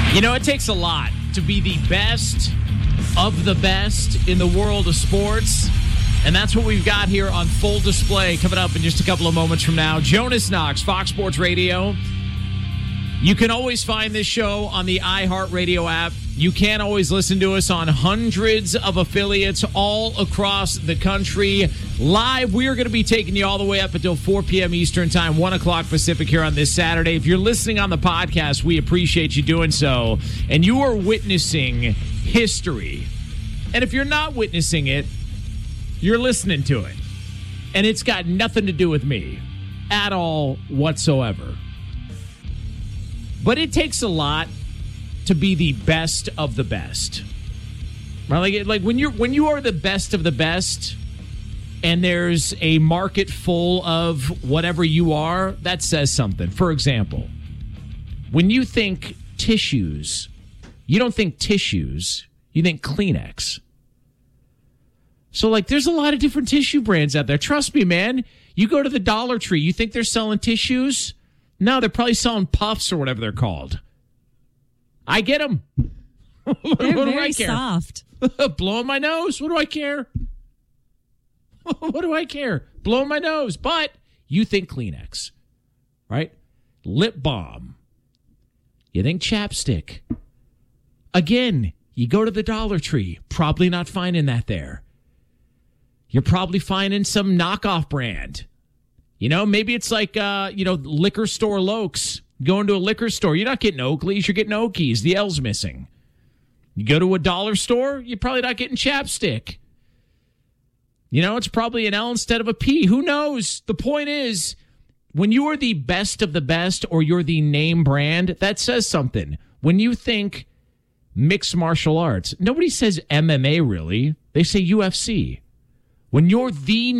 You know, it takes a lot to be the best of the best in the world of sports. And that's what we've got here on Full Display coming up in just a couple of moments from now. Jonas Knox, Fox Sports Radio. You can always find this show on the iHeartRadio app. You can always listen to us on hundreds of affiliates all across the country. Live, we are going to be taking you all the way up until 4 p.m. Eastern Time, 1 o'clock Pacific here on this Saturday. If you're listening on the podcast, we appreciate you doing so. And you are witnessing history. And if you're not witnessing it, you're listening to it. And it's got nothing to do with me at all whatsoever. But it takes a lot to be the best of the best. Right? Like when you are the best of the best and there's a market full of whatever you are, that says something. For example, when you think tissues, you don't think tissues, you think Kleenex. So, like, there's a lot of different tissue brands out there. Trust me, man. You go to the Dollar Tree, you think they're selling tissues? No, they're probably selling puffs or whatever they're called. I get them. They're what very do I care? soft. Blowing my nose. What do I care? What do I care? Blowing my nose. But you think Kleenex, right? Lip balm. You think chapstick. Again, you go to the Dollar Tree. Probably not finding that there. You're probably finding some knockoff brand. You know, maybe it's like, liquor store Lokes. Going to a liquor store, you're not getting Oakleys, you're getting Okies. The L's missing. You go to a dollar store, you're probably not getting chapstick. You know, it's probably an L instead of a P. Who knows? The point is, when you are the best of the best or you're the name brand, that says something. When you think mixed martial arts, nobody says MMA really. They say UFC. When you're the